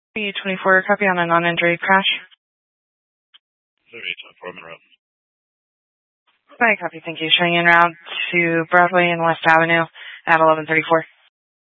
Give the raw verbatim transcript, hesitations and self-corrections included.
B twenty-four, copy on a non-injury crash. B twenty-four, en route. Bye, copy, thank you. Showing en route to Broadway and West Avenue at eleven thirty-four.